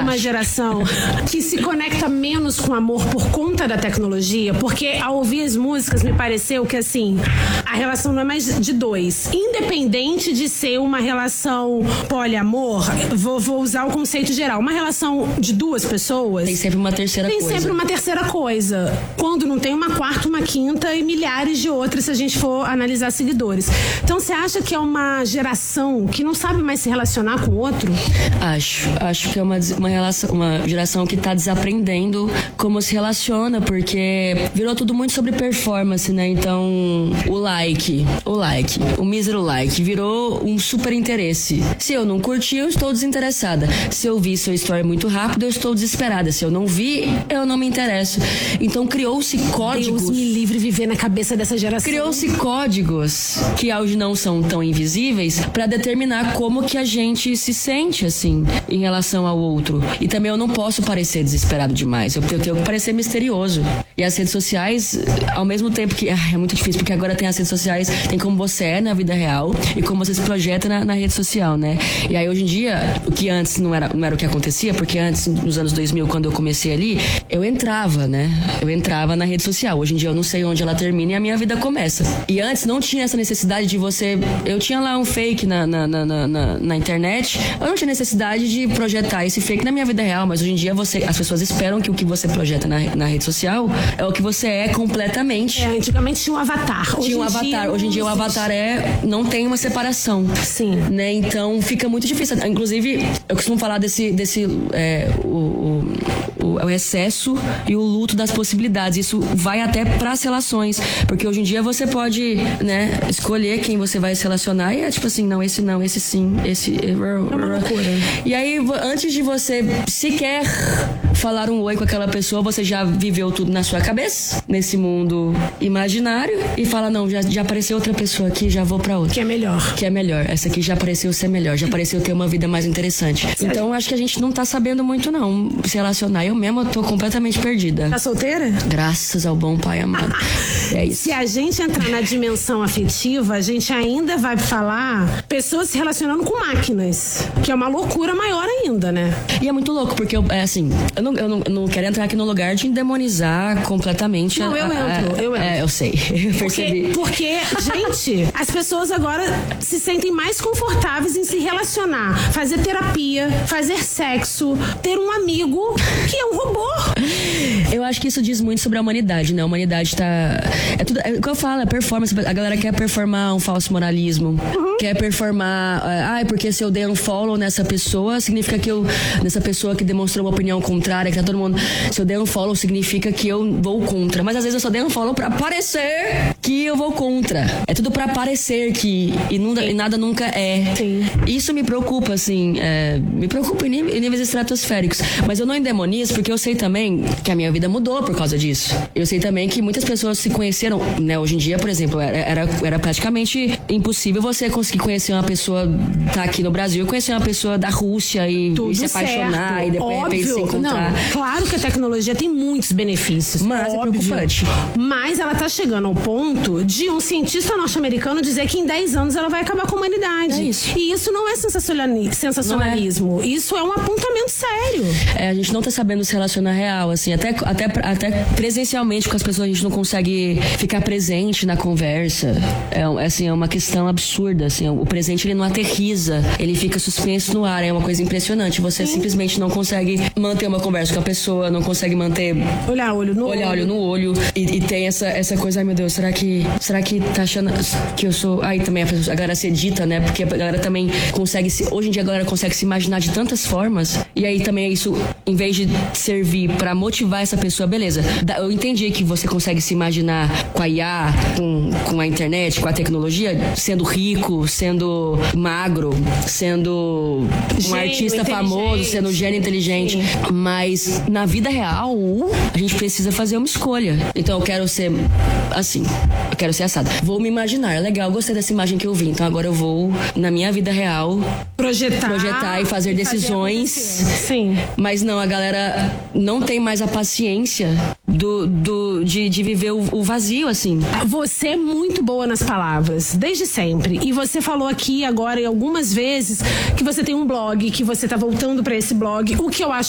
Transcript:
uma geração que se conecta menos com amor por conta da tecnologia? Porque ao ouvir as músicas me pareceu que assim, a relação não é mais de dois. Independente de ser uma relação poliamor, vou usar o conceito geral. Uma relação de duas pessoas... Tem sempre uma terceira coisa. Tem sempre uma terceira coisa. Quando não tem uma quarta, uma quinta e milhares de outras, se a gente for analisar seguidores. Então, você acha que é uma geração que não sabe mais se relacionar com o outro? Acho que é uma geração que tá desaprendendo como se relaciona, porque virou tudo muito sobre performance, né? Então, o mísero like virou um super interesse. Se eu não curti, eu estou desinteressada. Se eu vi seu story muito rápido, eu estou desesperada. Se eu não vi, eu não me interesso. Então, criou-se códigos. Deus me livre viver na cabeça dessa geração. Criou-se códigos que hoje não são tão invisíveis pra determinar como que a gente se sente, assim, em relação ao outro. E também eu não posso parecer desesperado demais. Eu tenho que parecer misterioso. E as redes sociais, ao mesmo tempo que... é muito difícil, porque agora tem as redes sociais, tem como você é na vida real e como você se projeta na rede social, né? E aí, hoje em dia, o que antes não era o que acontecia, porque antes, nos anos 2000, quando eu comecei ali, eu entrava, né? Eu entrava na rede social. Hoje em dia, eu não sei onde ela termina e a minha vida começa. E antes não tinha essa necessidade de você... Eu tinha lá um fake na internet, eu não tinha necessidade de projetar esse fake na minha vida real, mas hoje em dia as pessoas esperam que o que você projeta na rede social é o que você é completamente. Antigamente tinha um avatar. Hoje em dia o avatar não tem uma separação. Sim. Né? Então fica muito difícil. Inclusive, eu costumo falar o excesso e o luto das possibilidades. Isso vai até para as relações, porque hoje em dia você pode, né, escolher quem você vai se relacionar e é tipo assim, não, esse sim, esse... É uma loucura. E aí, antes de você sequer falar um oi com aquela pessoa, você já viveu tudo na sua cabeça, nesse mundo imaginário, e fala, não, já apareceu outra pessoa aqui, já vou pra outra. Que é melhor. Essa aqui já pareceu ser melhor, já pareceu ter uma vida mais interessante. Então, acho que a gente não tá sabendo muito, não, se relacionar. Eu mesma tô completamente perdida. Tá solteira? Graças ao bom pai amado. É isso. Se a gente entrar na dimensão afetiva, a gente ainda vai falar pessoas se relacionando com máquinas, que é uma loucura maior ainda, né? E é muito louco, porque eu não quero entrar aqui no lugar de endemonizar completamente. Não, eu entro. Eu sei, eu percebi. Porque, gente, as pessoas agora se sentem mais confortáveis em se relacionar, fazer terapia, fazer sexo, ter um amigo que é um robô. Eu acho que isso diz muito sobre a humanidade, né? A humanidade tá... É tudo... É o que eu falo, é performance. A galera quer performar um falso moralismo. Quer performar... porque se eu dei um follow nessa pessoa, significa que eu... Nessa pessoa que demonstrou uma opinião contrária, que tá todo mundo... Se eu dei um follow, significa que eu vou contra. Mas às vezes eu só dei um follow pra parecer que eu vou contra. É tudo pra parecer que... E nada nunca é. Sim. Isso me preocupa, assim... me preocupa em níveis estratosféricos. Mas eu não endemonizo, porque eu sei também que a minha vida mudou por causa disso. Eu sei também que muitas pessoas se conheceram, né? Hoje em dia, por exemplo, era praticamente impossível você conseguir conhecer uma pessoa, tá aqui no Brasil, conhecer uma pessoa da Rússia e se apaixonar certo. E depois se encontrar. Não, claro que a tecnologia tem muitos benefícios, mas é preocupante. Mas ela tá chegando ao ponto de um cientista norte-americano dizer que em 10 anos ela vai acabar com a humanidade. É isso. E isso não é sensacionalismo. Não é. Isso é um apontamento sério. A gente não tá sabendo se relacionar real, assim, até presencialmente com as pessoas a gente não consegue ficar presente na conversa. É uma questão absurda, assim, o presente ele não aterriza, ele fica suspenso no ar, é uma coisa impressionante. Você simplesmente não consegue manter uma conversa com a pessoa, não consegue manter... Olhar olho no olho. E tem essa coisa, ai meu Deus, será que tá achando que eu sou... Aí também a galera se edita, né? Porque a galera também consegue hoje em dia a galera consegue se imaginar de tantas formas, e aí também isso, em vez de servir pra motivar essa pessoa, beleza, eu entendi que você consegue se imaginar com a IA, com a internet, com a tecnologia, sendo rico, sendo magro, sendo um artista famoso, sendo um gênio inteligente. Sim. Mas na vida real, a gente precisa fazer uma escolha. Então eu quero ser assim, eu quero ser assado. Vou me imaginar, legal, gostei dessa imagem que eu vi, então agora eu vou, na minha vida real, projetar e fazer decisões. Sim. Mas não, a galera não tem mais a paciência de viver o vazio, assim. Você é muito boa nas palavras, desde sempre. E você falou aqui agora, algumas vezes, que você tem um blog, que você tá voltando pra esse blog, o que eu acho